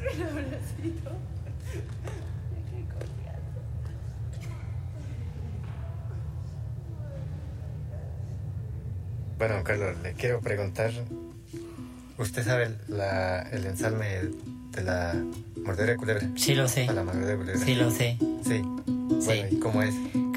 Un abracito. Qué confianza. Bueno, Carlos, le quiero preguntar. ¿Usted sabe el ensalme de la mordedura de culebra? Sí, lo sé. A la mordedura de culebra. Sí, lo sé. Sí. Bueno, Sí. ¿y cómo es?